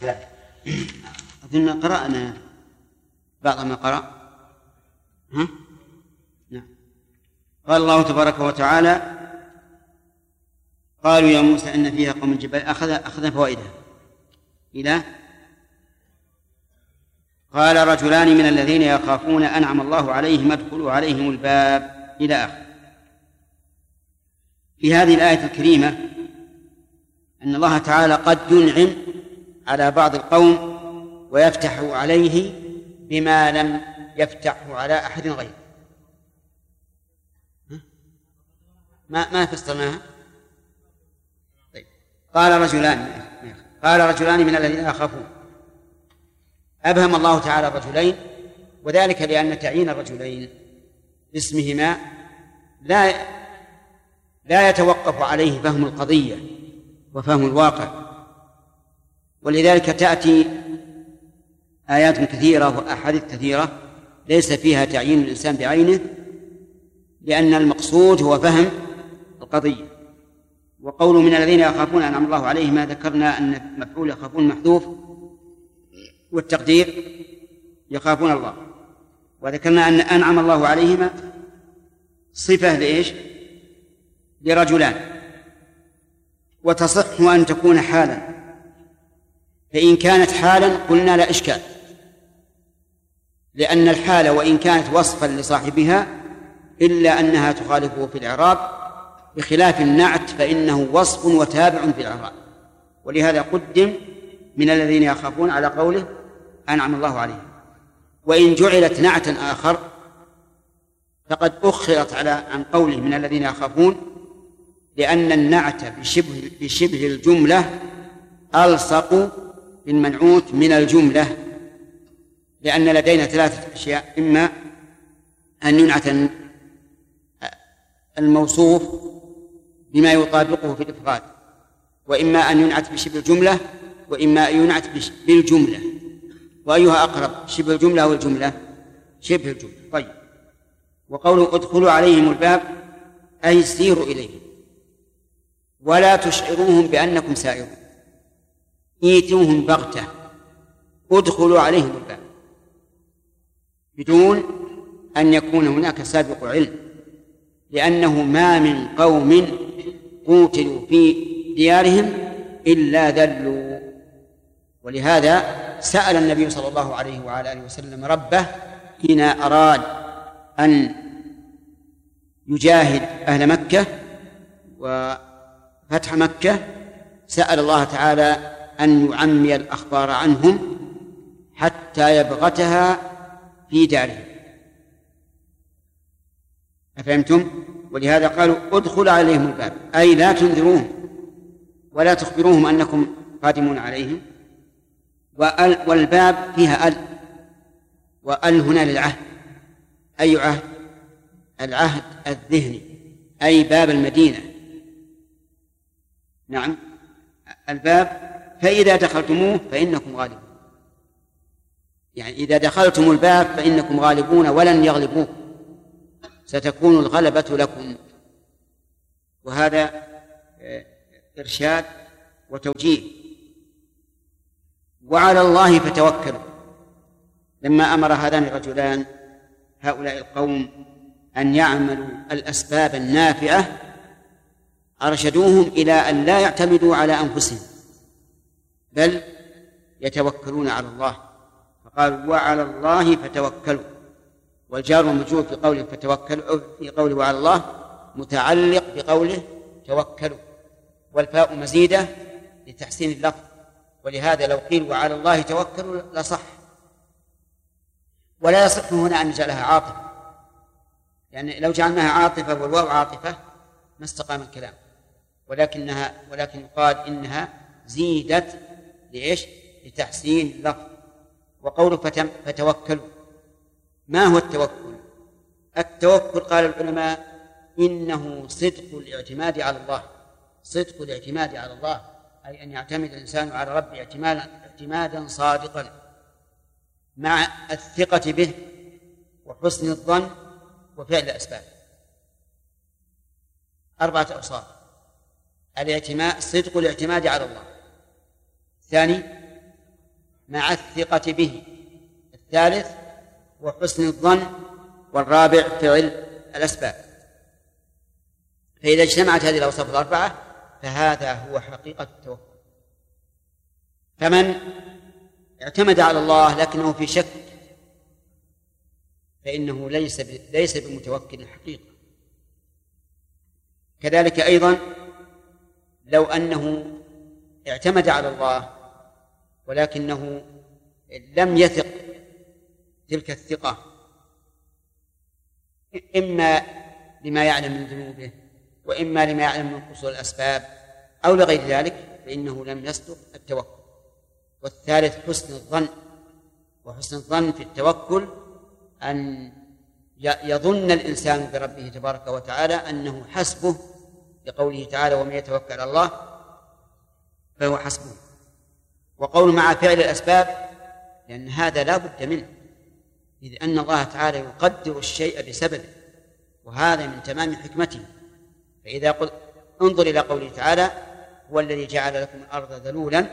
لا أظن قرأنا بعض ما قرأ. نعم. قال الله تبارك وتعالى: قالوا يا موسى إن فيها قوم جبال. أخذ فوائدها إلى قال: رجلان من الذين يخافون أنعم الله عليهم ادخلوا عليهم الباب إلى آخر. في هذه الآية الكريمة أن الله تعالى قد ينعم على بعض القوم ويفتح عليه بما لم يفتحه على أحد غيره. ما فسرناها. طيب. قال رجلان من الذين يخافون. أبهم الله تعالى الرجلين، وذلك لأن تعيين الرجلين باسمهما لا يتوقف عليه فهم القضية وفهم الواقع، ولذلك تأتي آيات كثيرة وأحاديث كثيرة ليس فيها تعيين الإنسان بعينه، لأن المقصود هو فهم القضية. وقول من الذين يخافون أنعم الله عليهم، ما ذكرنا أن مفعول يخافون محذوف والتقدير يخافون الله، وذكرنا أن أنعم الله عليهما صفة لإيش؟ لرجلان، وتصح أن تكون حالا، فإن كانت حالا قلنا لا إشكال، لأن الحالة وإن كانت وصفا لصاحبها إلا أنها تخالفه في الإعراب، بخلاف النعت فإنه وصف وتابع في الإعراب، ولهذا قدم من الذين يخافون على قوله أنعم الله عليهم. وإن جعلت نعتا آخر فقد أخرت عن قوله من الذين يخافون، لأن النعت بشبه الجملة ألصق بالمنعوت من الجملة، لأن لدينا ثلاثة أشياء: إما أن ينعت الموصوف بما يطابقه في الإفراد، وإما أن ينعت بشبه الجملة، وإما أن ينعت بالجملة. وأيها أقرب، شبه الجملة أو الجملة؟ شبه الجملة. طيب. وقوله ادخلوا عليهم الباب أي سيروا إليهم ولا تشعروهم بأنكم سائرون، ايتوهم بغتة، ادخلوا عليهم الباب بدون أن يكون هناك سابق علم، لأنه ما من قوم قوتلوا في ديارهم إلا ذلوا. ولهذا سأل النبي صلى الله عليه وعلى آله وسلم ربه حين أراد أن يجاهد أهل مكة وفتح مكة، سأل الله تعالى أن يعمي الأخبار عنهم حتى يبغتها في دارهم. أفهمتم؟ ولهذا قالوا ادخل عليهم الباب، أي لا تنذروهم ولا تخبروهم أنكم قادمون عليهم. والباب فيها وأل هنا للعهد. أي عهد؟ العهد الذهني، أي باب المدينة. نعم، الباب. فإذا دخلتموه فإنكم غالبون، يعني إذا دخلتم الباب فإنكم غالبون ولن يغلبوكم، ستكون الغلبة لكم. وهذا إرشاد وتوجيه. وعلى الله فتوكلوا. لما أمر هذان الرجلان هؤلاء القوم أن يعملوا الأسباب النافعة أرشدوهم إلى أن لا يعتمدوا على أنفسهم بل يتوكلون على الله، فقالوا وعلى الله فتوكلوا. والجار والمجرور في قوله فتوكلوا في قوله وعلى الله متعلق بقوله توكلوا، والفاء مزيدة لتحسين اللفظ، ولهذا لو قيل وعلى الله توكلوا لصح. ولا يصح هنا أن نجعلها عاطفة، يعني لو جعلناها عاطفة والواو عاطفة ما استقام الكلام، ولكن يقال إنها زيدت لإيش؟ لتحسين اللفظ. وقوله فتوكلوا، ما هو التوكل؟ التوكل قال العلماء إنه صدق الاعتماد على الله، صدق الاعتماد على الله، أي أن يعتمد الإنسان على ربه اعتمادا صادقا مع الثقة به وحسن الظن وفعل الأسباب. 4 أوصاف: الاعتماد، صدق الاعتماد على الله. ثاني مع الثقة به. الثالث وحسن الظن. والرابع فعل الأسباب. فإذا اجتمعت هذه الأوصاف الأربعة فهذا هو حقيقة التوكل. فمن اعتمد على الله لكنه في شك فإنه ليس بمتوكل حقيقة. كذلك أيضا لو أنه اعتمد على الله ولكنه لم يثق تلك الثقة، إما لما يعلم من ذنوبه وإما لما يعلم من قصور الأسباب أو لغير ذلك، فإنه لم يصدق التوكل. والثالث حسن الظن. وحسن الظن في التوكل أن يظن الإنسان بربه تبارك وتعالى أنه حسبه، لقوله تعالى ومن يتوكل على الله فهو حسبه. وقول مع فعل الأسباب لأن هذا لا بد منه، إذ أن الله تعالى يقدر الشيء بسببه، وهذا من تمام حكمته. فإذا قل انظر إلى قوله تعالى هو الذي جعل لكم الأرض ذلولا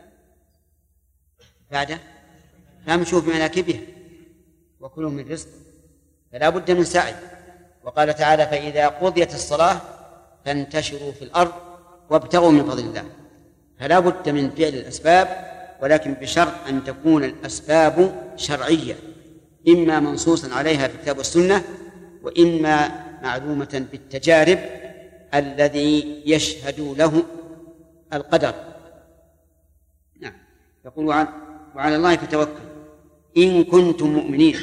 بعد فامشوا في مناكبها وكلوا من رزقه، فلا بد من سعي. وقال تعالى فإذا قضيت الصلاة فانتشروا في الأرض وابتغوا من فضل الله. فلا بد من فعل الأسباب، ولكن بشرط أن تكون الأسباب شرعية، إما منصوصا عليها في الكتاب والسنة وإما معلومة بالتجارب الذي يشهد له القدر. نعم. يقول وعلى الله فتوكل إن كنتم مؤمنين.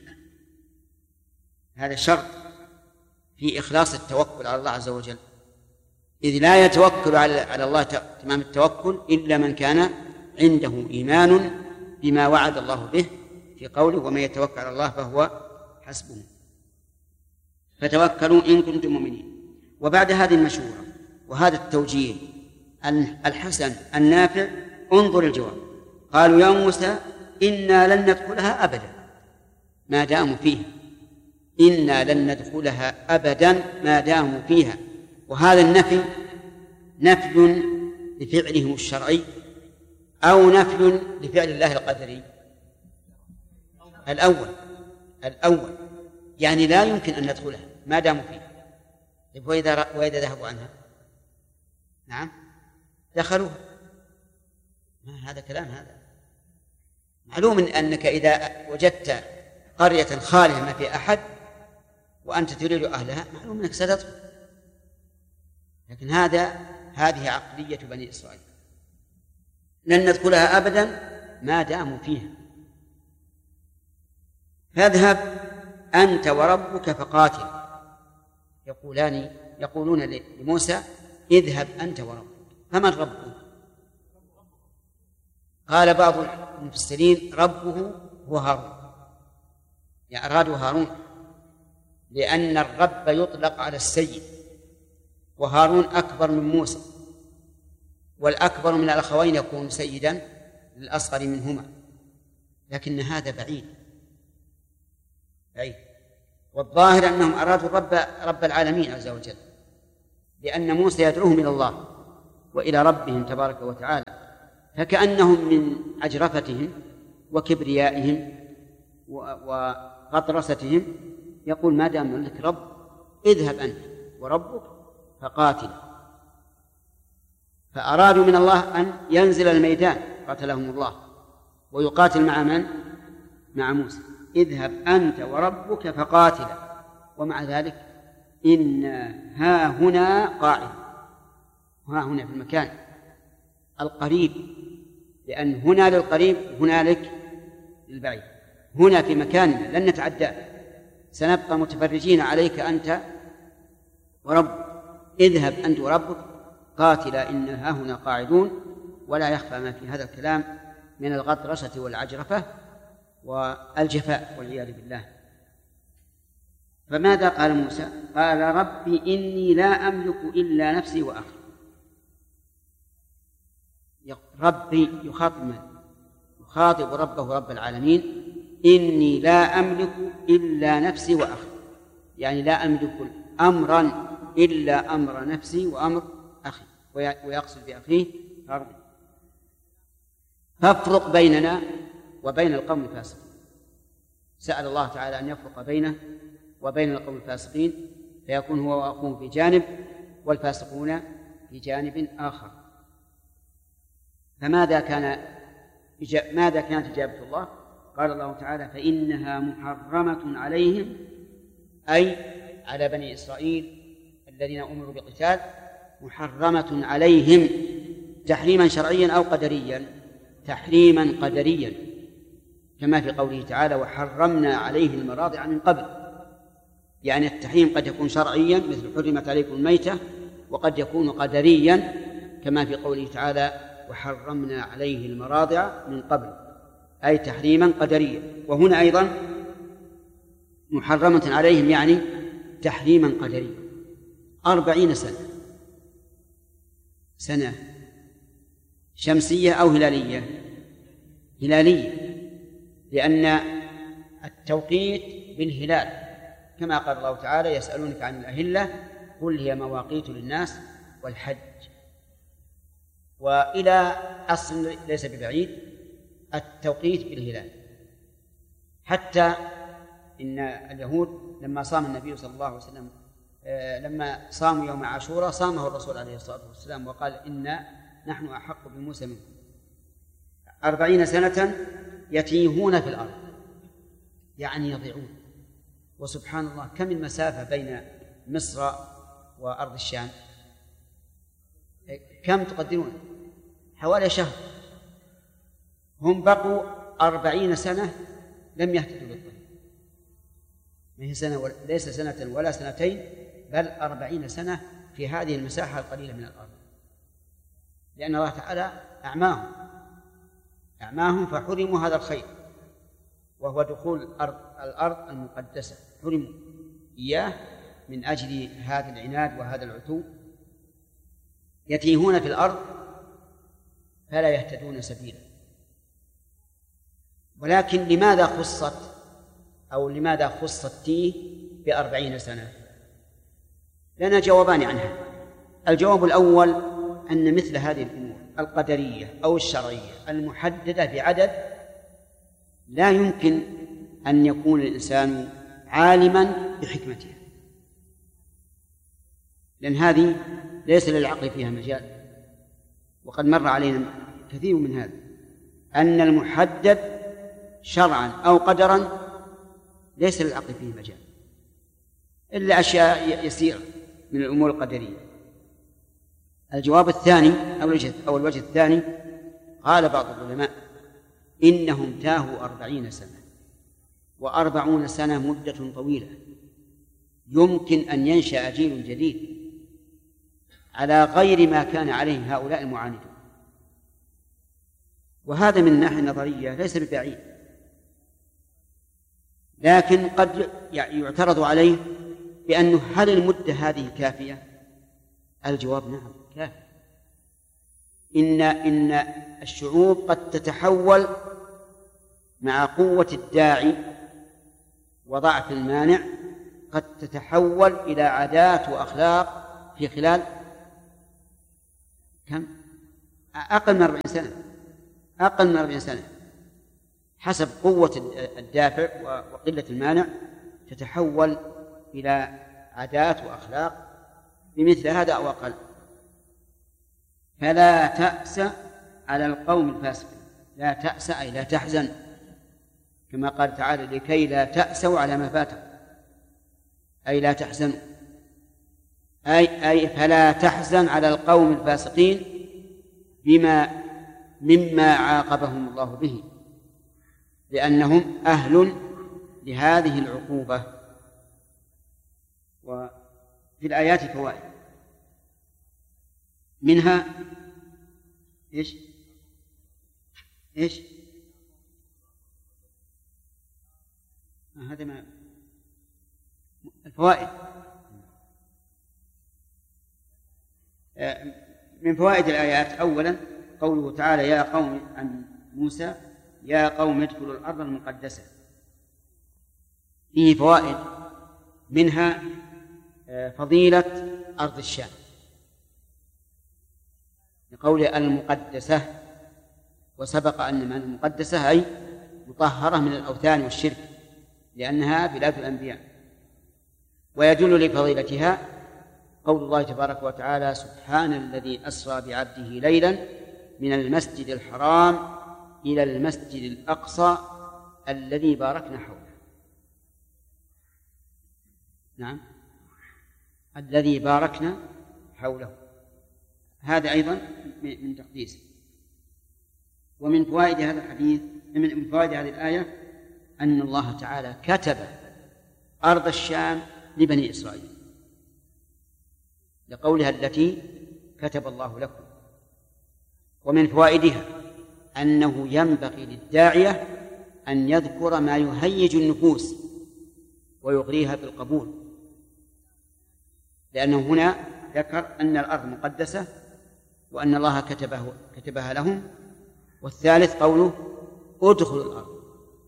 هذا شرط في إخلاص التوكل على الله عز وجل، إذ لا يتوكل على الله تمام التوكل إلا من كان عنده إيمان بما وعد الله به في قوله ومن يتوكل على الله فهو حسبه. فتوكلوا إن كنتم مؤمنين. وبعد هذه المشورة وهذا التوجيه الحسن النافع انظر الجواب. قالوا يا موسى إنا لن ندخلها أبدا ما داموا فيها، إنا لن ندخلها أبدا ما داموا فيها. وهذا النفي نفي لفعلهم الشرعي أو نفي لفعل الله القدري؟ الأول يعني لا يمكن أن ندخلها ما داموا فيها. وإذا ذهبوا عنها نعم دخلوها. هذا كلام، هذا معلوم أنك إذا وجدت قرية خالية ما في أحد وأنت تريد أهلها معلوم أنك ستدخل، لكن هذه عقلية بني إسرائيل، لن ندخلها أبدا ما داموا فيها. فاذهب أنت وربك فقاتل. يقولون لموسى اذهب أنت وربك. فمن ربه؟ قال بعض المفسرين ربه هو هارون، يعني أرادوا هارون، لأن الرب يطلق على السيد، وهارون أكبر من موسى، والأكبر من الأخوين يكون سيدا للأصغر منهما، لكن هذا بعيد. والظاهر أنهم أرادوا رب العالمين عز وجل، لأن موسى يدعوهم إلى الله وإلى ربهم تبارك وتعالى، فكأنهم من عجرفتهم وكبريائهم وغطرستهم يقول ما دام لك رب اذهب أنت وربك فقاتل. فأرادوا من الله أن ينزل الميدان قاتلهم الله ويقاتل مع من؟ مع موسى. اذهب أنت وربك فقاتلا، ومع ذلك إن ها هنا قاعد، ها هنا في المكان القريب، لأن هنا للقريب هنالك للبعيد. هنا في مكاننا لن نتعدى، سنبقى متفرجين عليك أنت وربك. اذهب أنت وربك قاتلا إن ها هنا قاعدون. ولا يخفى ما في هذا الكلام من الغطرسة والعجرفة والجفاء والعياذ بالله. فماذا قال موسى؟ قال ربي إني لا أملك إلا نفسي وأخي. ربي يخاطب ربه رب العالمين إني لا أملك إلا نفسي وأخي، يعني لا أملك أمرا إلا أمر نفسي وأمر أخي، ويقصد بأخيه هارون. فافرق بيننا وبين القوم الفاسقين. سأل الله تعالى أن يفرق بينه وبين القوم الفاسقين، فيكون هو وأخوه في جانب والفاسقون في جانب آخر. فماذا كانت إجابة الله؟ قال الله تعالى: فإنها محرمة عليهم، أي على بني إسرائيل الذين أمروا بقتال، محرمة عليهم تحريما شرعيا أو قدريا؟ تحريما قدريا، كما في قوله تعالى: وحرمنا عليه المراضع من قبل. يعني التحريم قد يكون شرعيا مثل حرمت عليكم الميتة، وقد يكون قدريا كما في قوله تعالى: وحرمنا عليه المراضع من قبل، أي تحريما قدريا. وهنا أيضا محرمة عليهم يعني تحريما قدريا. 40 سنة شمسية أو هلالية؟ هلالية، لأن التوقيت بالهلال، كما قال الله تعالى: يسألونك عن الأهلة قل هي مواقيت للناس والحج. وإلى أصل ليس ببعيد التوقيت بالهلال، حتى إن اليهود لما صام النبي صلى الله عليه وسلم، لما صاموا يوم عاشوراء صامه الرسول عليه الصلاة والسلام وقال: إنا نحن أحق بموسى منكم. 40 سنة يتيهون في الأرض، يعني يضيعون. وسبحان الله، كم المسافة بين مصر وأرض الشام؟ كم تقدرون؟ حوالي شهر. هم بقوا 40 سنة لم يهتدوا للطريق. ليس سنة ولا سنتين، بل 40 سنة في هذه المساحة القليلة من الأرض، لأن الله تعالى أعماهم فحرموا هذا الخير، وهو دخول الأرض المقدسة، حرموا إياه من أجل هذا العناد وهذا العتو. يتيهون في الأرض فلا يهتدون سبيلا. ولكن لماذا خص التيه ب40 سنة؟ لنا جوابان عنها. الجواب الأول أن مثل هذه الأمور القدرية أو الشرعية المحددة بعدد لا يمكن أن يكون الإنسان عالما بحكمتها، لأن هذه ليس للعقل فيها مجال. وقد مر علينا كثير من هذا، أن المحدد شرعا أو قدرا ليس للعقل فيه مجال إلا أشياء يسيرة من الأمور القدرية. الجواب الثاني أو الوجه الثاني، قال بعض العلماء: إنهم تاهوا 40 سنة، و40 سنة مدة طويلة، يمكن أن ينشأ جيل جديد على غير ما كان عليه هؤلاء المعاندون. وهذا من الناحية النظرية ليس ببعيد، لكن قد يعترض عليه بأنه هل المدة هذه كافية؟ الجواب: نعم كافية. إن الشعوب قد تتحول مع قوة الداعي وضعف المانع، قد تتحول إلى عادات وأخلاق في خلال كم؟ أقل من 40 سنة، حسب قوة الدافع وقلة المانع تتحول إلى عادات وأخلاق بمثل هذا أو أقل. فلا تأس على القوم الفاسقين. لا تأس أي لا تحزن، كما قال تعالى: لكي لا تأسوا على ما فاتكم، أي لا تحزنوا، أي فلا تحزن على القوم الفاسقين مما عاقبهم الله به، لأنهم أهل لهذه العقوبة. وفي الآيات فوائد، منها إيش؟ هذا ما الفوائد. من فوائد الآيات: أولا قوله تعالى: يا قوم عن موسى: يا قوم ادخلوا الأرض المقدسة. فيه فوائد، منها فضيلة أرض الشام لقول المقدسة، وسبق أن من المقدسة أي مطهرة من الأوثان والشرك، لأنها بلاد الأنبياء. ويدل لفضيلتها قول الله تبارك وتعالى: سبحان الذي أسرى بعبده ليلا من المسجد الحرام إلى المسجد الأقصى الذي باركنا حوله. نعم، الذي باركنا حوله، هذا أيضا من تقديسه. ومن فوائد هذا الحديث، من فوائد هذه الآية، أن الله تعالى كتب أرض الشام لبني إسرائيل لقولها: التي كتب الله لكم. ومن فوائدها أنه ينبغي للداعية أن يذكر ما يهيج النفوس ويغريها بالقبول، لأنه هنا ذكر أن الأرض مقدسة وأن الله كتبها لهم. والثالث قوله: ادخلوا الأرض،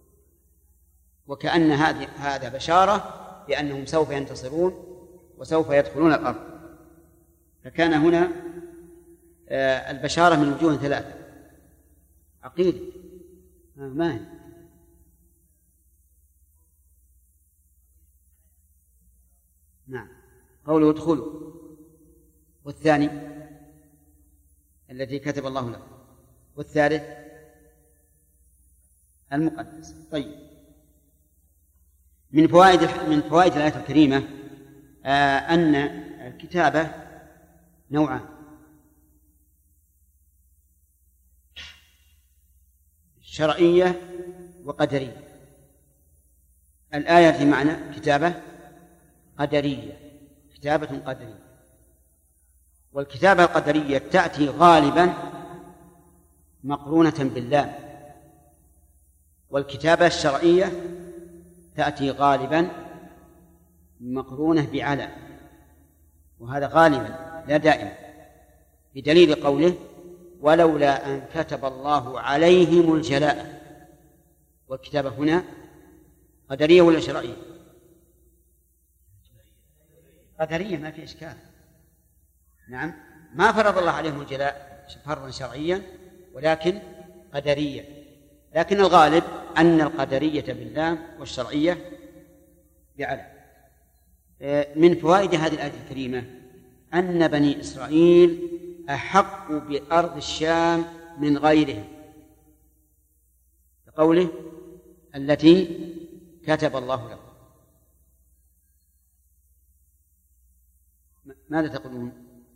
وكأن هذا بشارة بأنهم سوف ينتصرون وسوف يدخلون الأرض. فكان هنا البشارة من وجوه ثلاثة: عقيدة، ما هي؟ نعم، قوله ادخلوا، والثاني التي كتب الله له، والثالث المقدس. طيب، من فوائد الآية الكريمة أن الكتابة نوعان: شرعية وقدرية. الآية في معنى كتابة قدرية، كتابة قدرية. والكتابة القدرية تأتي غالبا مقرونة باللام، والكتابة الشرعية تأتي غالبا مقرونة بعلى، وهذا غالبا لا دائما، بدليل قوله: ولولا أن كتب الله عليهم الجلاء. والكتابة هنا قدرية ولا شرعية؟ قدرية، ما في إشكال. نعم، ما فرض الله عليهم الجلاء فرضا شرعيا، ولكن قدرية. لكن الغالب أن القدرية باللام والشرعية بعلى. من فوائد هذه الآية الكريمة أن بني إسرائيل أحق بأرض الشام من غيرهم، لقوله: التي كتب الله لهم. ماذا تقولون؟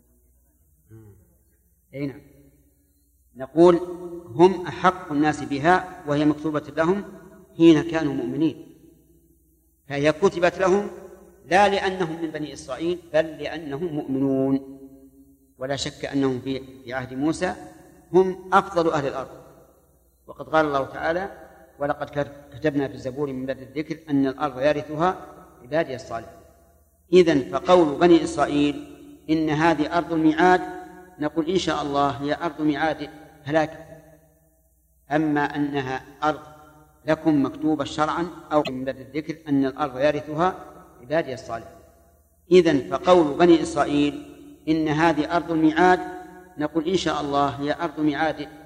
أي نعم، نقول هم أحق الناس بها، وهي مكتوبة لهم حين كانوا مؤمنين، فهي كتبت لهم لا لأنهم من بني إسرائيل، بل لأنهم مؤمنون. ولا شك أنهم في عهد موسى هم أفضل أهل الأرض. وقد قال الله تعالى: ولقد كتبنا في الزبور من بعد الذكر أن الأرض يرثها عبادي الصالحون. إذن فقول بني إسرائيل إن هذه أرض الميعاد، نقول إن شاء الله هي أرض ميعاد هلاك. أما أنها أرض لكم مكتوبة شرعا أو من بعد الذكر أن الأرض يرثها عبادي الصالحون. إذن فقول بني إسرائيل إن هذه أرض الميعاد، نقول إن شاء الله هي أرض ميعاد